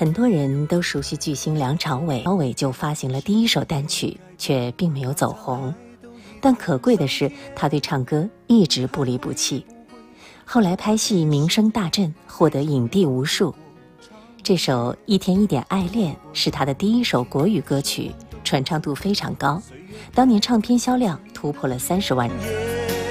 很多人都熟悉巨星梁朝伟，梁朝伟就发行了第一首单曲，却并没有走红。但可贵的是，他对唱歌一直不离不弃。后来拍戏名声大振，获得影帝无数。这首《一天一点爱恋》是他的第一首国语歌曲，传唱度非常高，当年唱片销量突破了30万人。